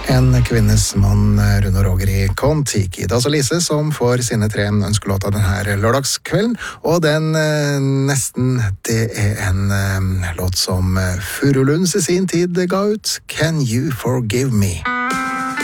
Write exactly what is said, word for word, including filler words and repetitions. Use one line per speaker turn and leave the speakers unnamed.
En kvinnes mann, Rune og Roger i Kon-Tiki. Det er altså Lise som får sine tre ønskelåter denne lørdagskvelden, og den eh, nesten, det er en eh, låt som Furulunds i sin tid ga ut, Can You Forgive Me?